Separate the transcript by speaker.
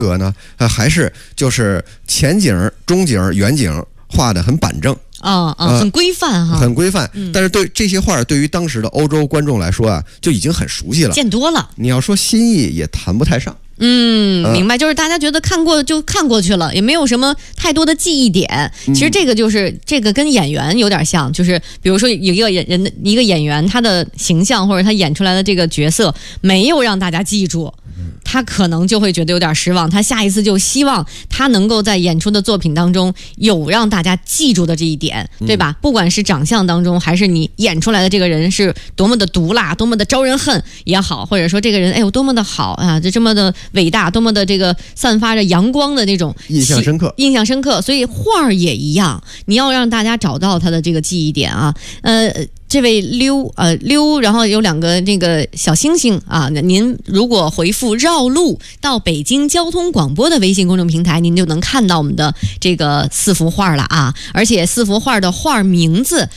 Speaker 1: 格呢，还是就是前景、中景、远景画的很板正。
Speaker 2: 很规范哈，
Speaker 1: 很规范。但是对这些画，对于当时的欧洲观众来说啊，就已经很熟悉了，
Speaker 2: 见多了。
Speaker 1: 你要说新意也谈不太上。
Speaker 2: 明白，就是大家觉得看过就看过去了，也没有什么太多的记忆点。其实这个跟演员有点像，就是比如说有一个演员，他的形象或者他演出来的这个角色没有让大家记住。他可能就会觉得有点失望，他下一次就希望他能够在演出的作品当中有让大家记住的这一点，对吧？不管是长相当中，还是你演出来的这个人是多么的毒辣，多么的招人恨也好，或者说这个人哎呦多么的好啊，这么的伟大，多么的这个散发着阳光的那种
Speaker 1: 印象深刻。
Speaker 2: 所以画儿也一样，你要让大家找到他的这个记忆点啊。这位溜，然后有2个这个小星星啊。您如果回复绕路到北京交通广播的微信公众平台，您就能看到我们的这个4幅画了啊。而且4幅画的画名字